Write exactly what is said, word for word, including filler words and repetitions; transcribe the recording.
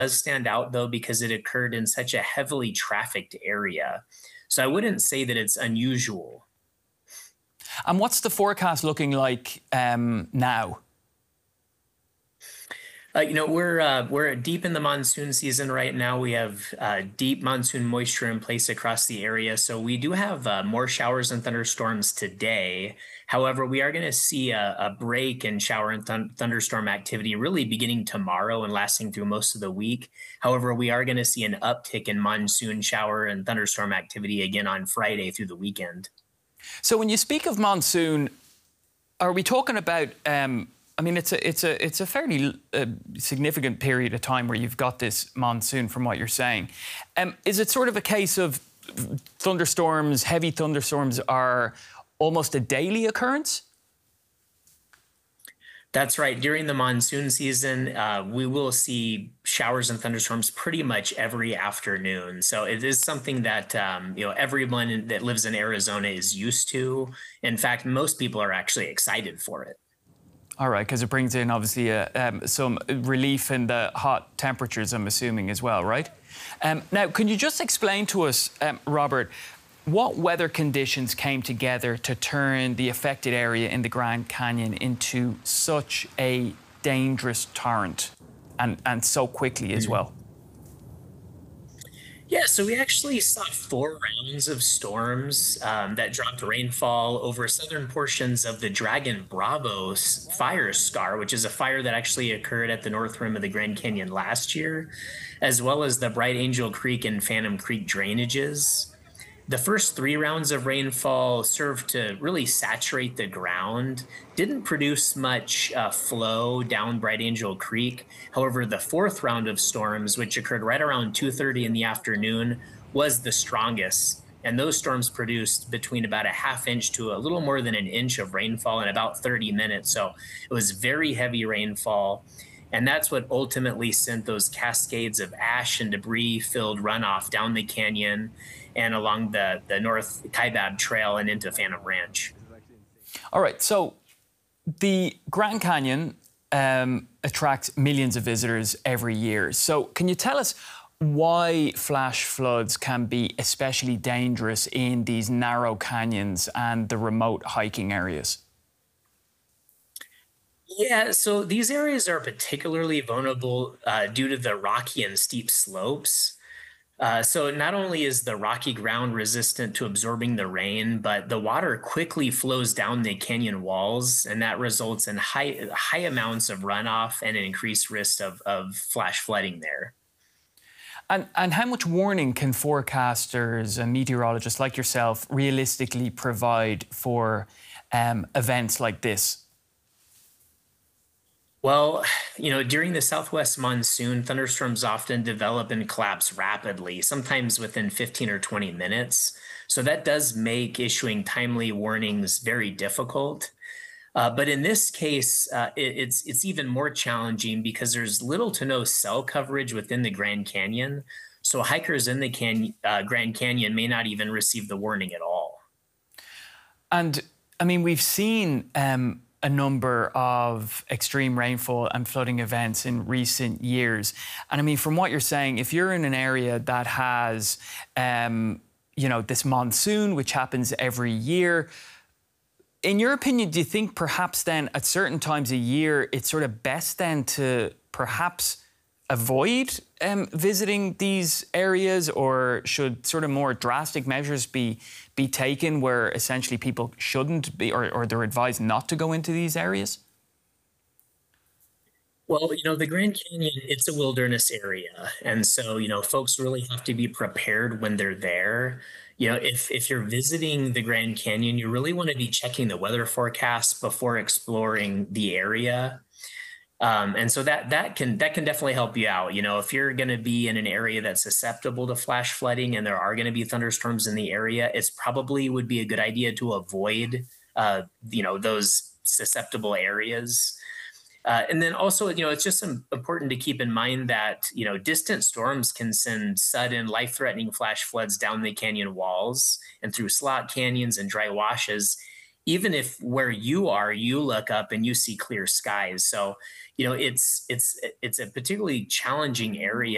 does stand out though because it occurred in such a heavily trafficked area. So I wouldn't say that it's unusual. And what's the forecast looking like um, now? Uh, you know, we're uh, we're deep in the monsoon season right now. We have uh, deep monsoon moisture in place across the area, so we do have uh, more showers and thunderstorms today. However, we are going to see a, a break in shower and thun- thunderstorm activity really beginning tomorrow and lasting through most of the week. However, we are going to see an uptick in monsoon shower and thunderstorm activity again on Friday through the weekend. So when you speak of monsoon, are we talking about? Um, I mean, it's a it's a it's a fairly uh, significant period of time where you've got this monsoon, from what you're saying. Um, is it sort of a case of thunderstorms, heavy thunderstorms, are almost a daily occurrence? That's right. During the monsoon season, uh, we will see showers and thunderstorms pretty much every afternoon. So it is something that um, you know everyone that lives in Arizona is used to. In fact, most people are actually excited for it. All right, because it brings in obviously uh, um, some relief in the hot temperatures, I'm assuming, as well, right? Um, now, can you just explain to us, um, Robert, what weather conditions came together to turn the affected area in the Grand Canyon into such a dangerous torrent, and, and so quickly as well? Yeah, so we actually saw four rounds of storms um, that dropped rainfall over southern portions of the Dragon Bravo s- fire scar, which is a fire that actually occurred at the north rim of the Grand Canyon last year, as well as the Bright Angel Creek and Phantom Creek drainages. The first three rounds of rainfall served to really saturate the ground, didn't produce much uh, flow down Bright Angel Creek. However, the fourth round of storms, which occurred right around two thirty in the afternoon, was the strongest. And those storms produced between about a half inch to a little more than an inch of rainfall in about thirty minutes. So it was very heavy rainfall. And that's what ultimately sent those cascades of ash and debris filled runoff down the canyon and along the, the North Kaibab Trail and into Phantom Ranch. All right, so the Grand Canyon um, attracts millions of visitors every year. So can you tell us why flash floods can be especially dangerous in these narrow canyons and the remote hiking areas? Yeah, so these areas are particularly vulnerable uh, due to the rocky and steep slopes. Uh, so not only is the rocky ground resistant to absorbing the rain, but the water quickly flows down the canyon walls, and that results in high high amounts of runoff and an increased risk of, of flash flooding there. And, and how much warning can forecasters and meteorologists like yourself realistically provide for um, events like this? Well, you know, during the southwest monsoon, thunderstorms often develop and collapse rapidly, sometimes within fifteen or twenty minutes. So that does make issuing timely warnings very difficult. Uh, but in this case, uh, it, it's it's even more challenging because there's little to no cell coverage within the Grand Canyon. So hikers in the can, uh, Grand Canyon may not even receive the warning at all. And I mean, we've seen um, a number of extreme rainfall and flooding events in recent years. And I mean, from what you're saying, if you're in an area that has, um, you know, this monsoon, which happens every year, in your opinion, do you think perhaps then at certain times a year, it's sort of best then to perhaps avoid um, visiting these areas, or should sort of more drastic measures be be taken where essentially people shouldn't be, or, or they're advised not to go into these areas? Well, you know, the Grand Canyon, it's a wilderness area. And so, you know, folks really have to be prepared when they're there. You know, if if you're visiting the Grand Canyon, you really want to be checking the weather forecast before exploring the area. Um, and so that that can that can definitely help you out. You know, if you're going to be in an area that's susceptible to flash flooding and there are going to be thunderstorms in the area, it's probably would be a good idea to avoid, uh, you know, those susceptible areas. Uh, and then also, you know, it's just im- important to keep in mind that, you know, distant storms can send sudden life threatening flash floods down the canyon walls and through slot canyons and dry washes, even if where you are, you look up and you see clear skies. So, you know, it's it's it's a particularly challenging area